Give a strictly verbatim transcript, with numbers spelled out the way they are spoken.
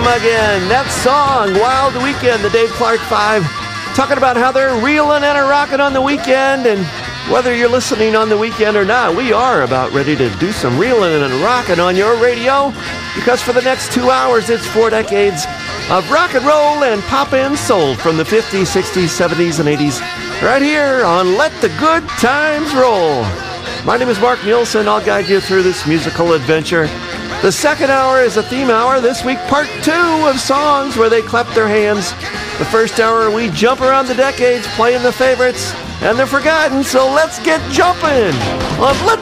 again. That song, Wild Weekend, the Dave Clark Five, talking about how they're reeling and a rocking on the weekend. And whether you're listening on the weekend or not, we are about ready to do some reeling and rocking on your radio, because for the next two hours, it's four decades of rock and roll and pop and soul from the fifties, sixties, seventies, and eighties, right here on Let the Good Times Roll. My name is Mark Nielsen. I'll guide you through this musical adventure. The second hour is a theme hour. This week, part two of songs where they clap their hands. The first hour, we jump around the decades playing the favorites and the forgotten. So let's get jumping on Let